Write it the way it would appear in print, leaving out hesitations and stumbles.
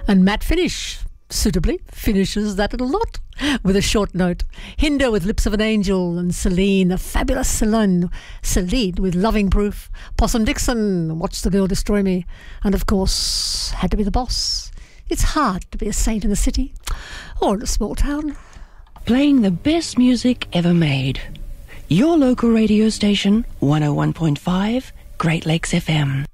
And Matt Finish suitably finishes that little lot with a short note. Hinder with Lips of an Angel, and Celine, the fabulous Celine with Loving Proof. Possum Dixon, Watch the Girl Destroy Me. And of course, Had to Be the Boss. It's hard to be a saint in the city or in a small town. Playing the best music ever made. Your local radio station, 101.5 Great Lakes FM.